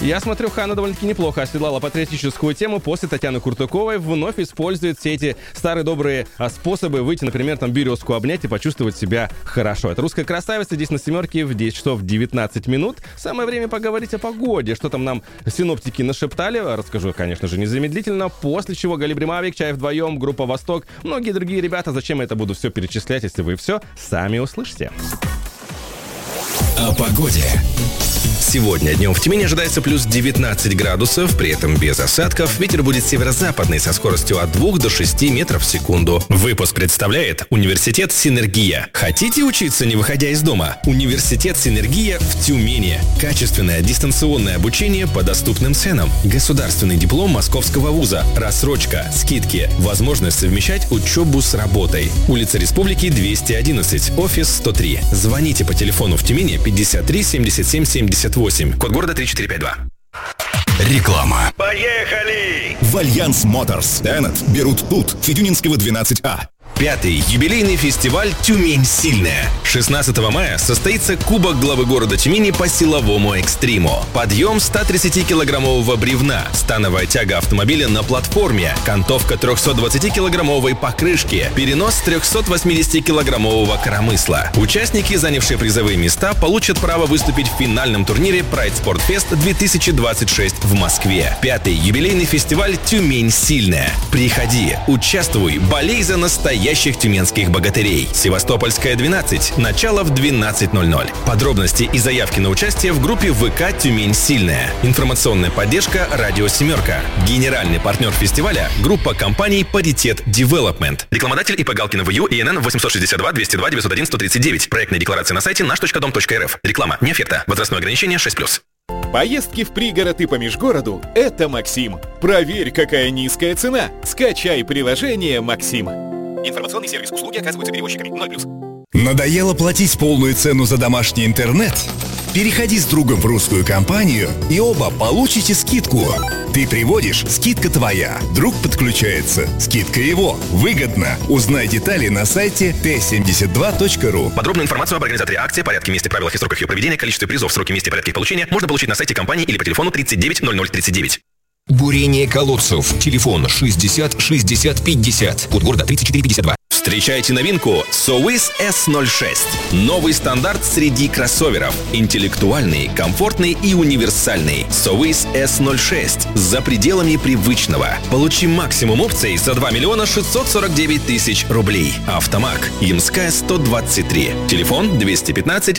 Я смотрю, Ханна довольно-таки неплохо оседлала патриотическую тему. После Татьяны Куртуковой вновь использует все эти старые добрые способы выйти, например, там березку обнять и почувствовать себя хорошо. Это русская красавица, здесь на «Семерке» в 10 часов 19 минут. Самое время поговорить о погоде. Что там нам синоптики нашептали, расскажу, конечно же, незамедлительно. После чего Галибри Мавик, Чай вдвоем, группа «Восток», многие другие ребята. Зачем я это буду все перечислять, если вы все сами услышите? О погоде. Сегодня днем в Тюмени ожидается плюс 19 градусов, при этом без осадков. Ветер будет северо-западный со скоростью от 2 до 6 метров в секунду. Выпуск представляет Университет «Синергия». Хотите учиться, не выходя из дома? Университет «Синергия» в Тюмени. Качественное дистанционное обучение по доступным ценам. Государственный диплом Московского вуза. Рассрочка, скидки. Возможность совмещать учебу с работой. Улица Республики, 211. Офис 103. Звоните по телефону в Тюмени 53 77 78. Код города 3452. Реклама. Поехали! В Альянс Моторс. Теннет берут тут. Федюнинского 12А. 5-й юбилейный фестиваль «Тюмень сильная». 16 мая состоится Кубок главы города Тюмени по силовому экстриму. Подъем 130-килограммового бревна, становая тяга автомобиля на платформе, кантовка 320-килограммовой покрышки, перенос 380-килограммового коромысла. Участники, занявшие призовые места, получат право выступить в финальном турнире Pride Sport Fest 2026 в Москве. 5-й юбилейный фестиваль «Тюмень сильная». Приходи, участвуй, болей за настоящих тюменских богатырей. Севастопольская, 12. Начало в 12:00. Подробности и заявки на участие в группе ВК «Тюмень сильная». Информационная поддержка «Радио Семерка». Генеральный партнер фестиваля – группа компаний «Паритет Девелопмент». Рекламодатель ИП Галкина ВЮ, ИНН 862 202 901 139. Проектная декларация на сайте наш.дом.рф. Реклама не оферта. Возрастное ограничение 6+. Поездки в пригород и по межгороду – это Максим. Проверь, какая низкая цена. Скачай приложение «Максим». Информационный сервис. Услуги оказываются перевозчиками. 0+. Надоело платить полную цену за домашний интернет? Переходи с другом в русскую компанию и оба получите скидку. Ты приводишь – скидка твоя. Друг подключается – скидка его. Выгодно. Узнай детали на сайте t72.ru. Подробную информацию об организаторе акции, порядке, месте, правилах и сроках ее проведения, количестве призов, сроке, месте и порядке их получения можно получить на сайте компании или по телефону 39 00 39. Бурение колодцев. Телефон 60 60 50. Код города 3452. Встречайте новинку Sowis S06. Новый стандарт среди кроссоверов. Интеллектуальный, комфортный и универсальный. Sowis S06. За пределами привычного. Получи максимум опций за 2 миллиона 649 тысяч рублей. Автомаг. Ямская, 123. Телефон 215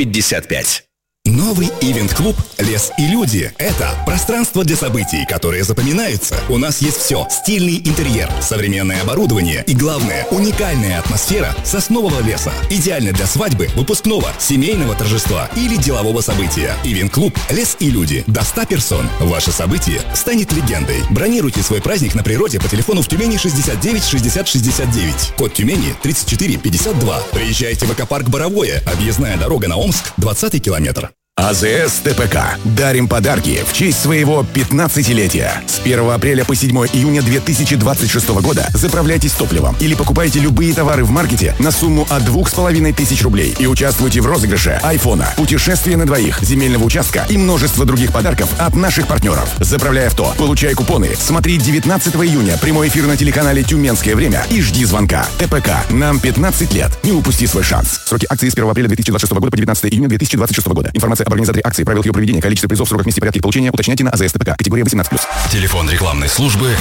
155. Новый ивент-клуб «Лес и люди» — это пространство для событий, которые запоминаются. У нас есть все: стильный интерьер, современное оборудование и, главное, уникальная атмосфера соснового леса. Идеально для свадьбы, выпускного, семейного торжества или делового события. Ивент-клуб «Лес и люди». До 100 персон. Ваше событие станет легендой. Бронируйте свой праздник на природе по телефону в Тюмени 69 60 69. Код Тюмени 34 52. Приезжайте в экопарк Боровое. Объездная дорога на Омск, 20-й километр. АЗС ТПК. Дарим подарки в честь своего 15-летия. С 1 апреля по 7 июня 2026 года заправляйтесь топливом или покупайте любые товары в маркете на сумму от 2500 рублей и участвуйте в розыгрыше айфона, путешествия на двоих, земельного участка и множество других подарков от наших партнеров. Заправляй авто, получай купоны, смотри 19 июня прямой эфир на телеканале «Тюменское время» и жди звонка. ТПК. Нам 15 лет. Не упусти свой шанс. Сроки акции с 1 апреля 2026 года по 19 июня 2026 года. Информация об организаторе акции, правил ее проведения, количестве призов, сроках, месте, порядке их получения уточняйте на АЗС ТПК. Категория 18+. Телефон рекламной службы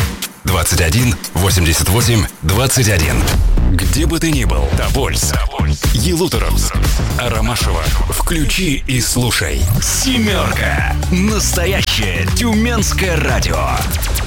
21 88 21. Где бы ты ни был, Тобольск, Елуторовск, Ромашево. Включи и слушай. «Семерка». Настоящее тюменское радио.